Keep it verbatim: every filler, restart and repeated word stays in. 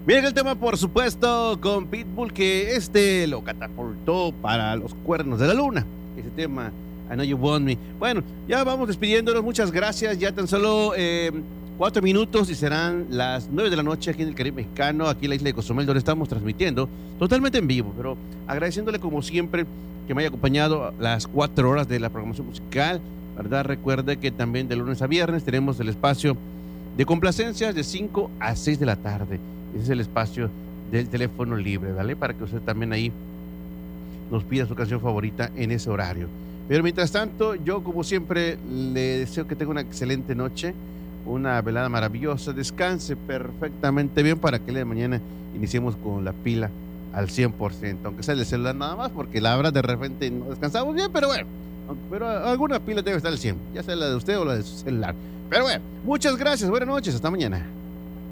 Miren el tema, por supuesto, con Pitbull, que este lo catapultó para los cuernos de la luna. Ese tema, I Know You Want Me. Bueno, ya vamos despidiéndonos. Muchas gracias. Ya tan solo eh, cuatro minutos y serán las nueve de la noche aquí en el Caribe mexicano, aquí en la isla de Cozumel, donde estamos transmitiendo totalmente en vivo. Pero agradeciéndole, como siempre, que me haya acompañado las cuatro horas de la programación musical, ¿verdad? Recuerde que también de lunes a viernes tenemos el espacio de complacencias de cinco a seis de la tarde. Ese es el espacio del teléfono libre, ¿vale? Para que usted también ahí nos pida su canción favorita en ese horario. Pero mientras tanto, yo como siempre le deseo que tenga una excelente noche, una velada maravillosa, descanse perfectamente bien para que el día de mañana iniciemos con la pila al cien por ciento, aunque sea el celular nada más, porque la verdad de repente no descansamos bien, pero bueno, pero alguna pila debe estar al cien, ya sea la de usted o la de su celular. Pero bueno, muchas gracias, buenas noches, hasta mañana.